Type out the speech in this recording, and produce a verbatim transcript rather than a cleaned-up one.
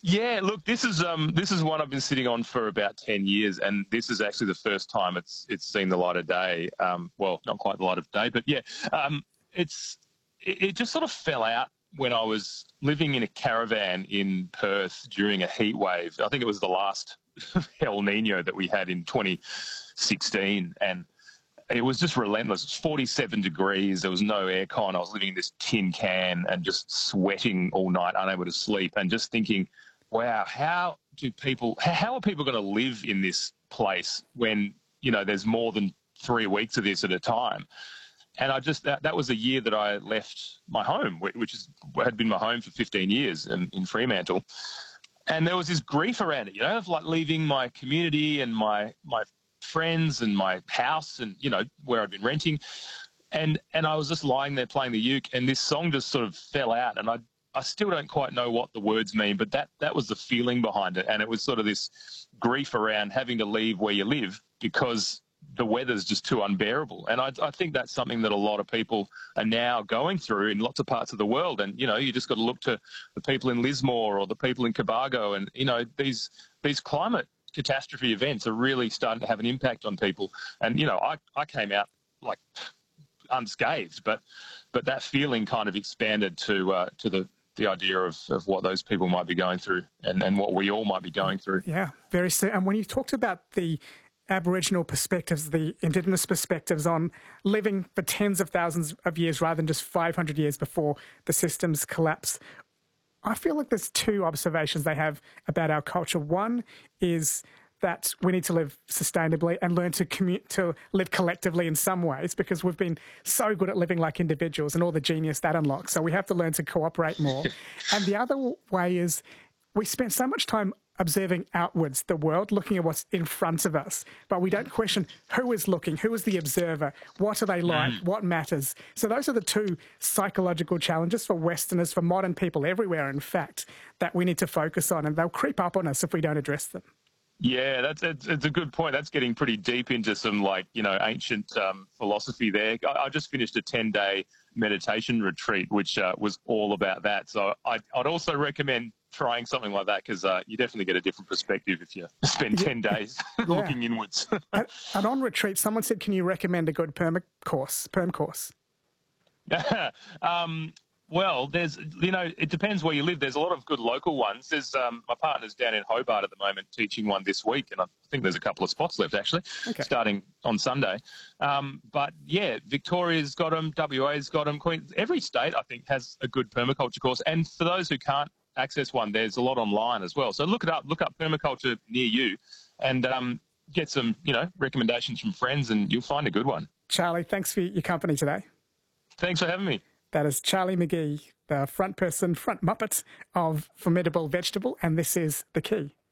Yeah, look, this is um this is one I've been sitting on for about ten years, and this is actually the first time it's it's seen the light of day. Um, well, not quite the light of day, but yeah, um, it's it, it just sort of fell out when I was living in a caravan in Perth during a heat wave. I think it was the last El Nino that we had in twenty sixteen, and it was just relentless. It was forty-seven degrees. There was no aircon. I was living in this tin can and just sweating all night, unable to sleep, and just thinking, wow, how do people, how are people going to live in this place when, you know, there's more than three weeks of this at a time? And I just, that, that was the year that I left my home, which is, had been my home for fifteen years in, in Fremantle. And there was this grief around it, you know, of like leaving my community and my, my friends and my house and, you know, where I'd been renting. And, and I was just lying there playing the uke, and this song just sort of fell out, and I, I still don't quite know what the words mean, but that, that was the feeling behind it. And it was sort of this grief around having to leave where you live because the weather's just too unbearable. And I, I think that's something that a lot of people are now going through in lots of parts of the world. And, you know, you just got to look to the people in Lismore or the people in Cobargo. And, you know, these, these climate catastrophe events are really starting to have an impact on people. And, you know, I, I came out like unscathed, but, but that feeling kind of expanded to, uh, to the, the idea of, of what those people might be going through and, and what we all might be going through. Yeah, very soon. And when you talked about the Aboriginal perspectives, the Indigenous perspectives on living for tens of thousands of years rather than just five hundred years before the systems collapse, I feel like there's two observations they have about our culture. One is that we need to live sustainably and learn to commute, to live collectively in some ways, because we've been so good at living like individuals and all the genius that unlocks. So we have to learn to cooperate more. And the other way is we spend so much time observing outwards, the world, looking at what's in front of us, but we don't question who is looking, who is the observer, what are they like, mm. what matters. So those are the two psychological challenges for Westerners, for modern people everywhere, in fact, that we need to focus on, and they'll creep up on us if we don't address them. Yeah, that's it's, it's a good point. That's getting pretty deep into some, like, you know, ancient um, philosophy there. I, I just finished a ten-day meditation retreat, which uh, was all about that. So I'd, I'd also recommend trying something like that, because uh, you definitely get a different perspective if you spend ten days yeah. looking inwards. and, and on retreat, someone said, can you recommend a good perm course, perm course? um, well, there's, you know, it depends where you live. There's a lot of good local ones. There's um, my partner's down in Hobart at the moment teaching one this week, and I think there's a couple of spots left, actually, okay. starting on Sunday. Um, but, yeah, Victoria's got them, W A's got them. Queen, every state, I think, has a good permaculture course. And for those who can't access one, there's a lot online as well. So look it up, look up permaculture near you, and um, get some, you know, recommendations from friends, and you'll find a good one. Charlie, thanks for your company today. Thanks for having me. That is Charlie McGee, the front person, front Muppet of Formidable Vegetable, and this is The Key.